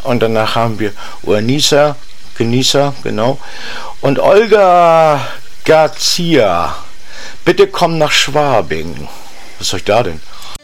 Und danach haben wir Genießer, genau. Und Olga Garcia, bitte komm nach Schwabing. Was soll ich da denn?